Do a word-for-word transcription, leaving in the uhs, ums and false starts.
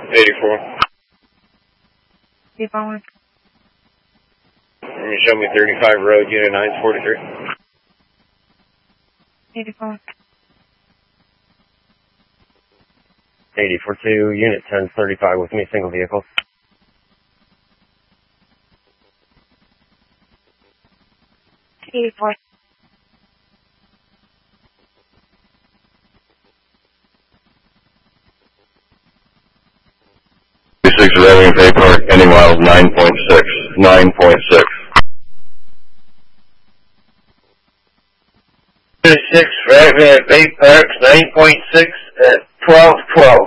eighty-four. Keep on. You show me thirty-five road, unit nine forty-three. eighty-four. eighty-four two, unit ten thirty-five with me, single vehicle. eighty-four. six Revenue Bay Park, any miles nine point six, nine point six. six Revenue Bay Park, nine point six at twelve twelve.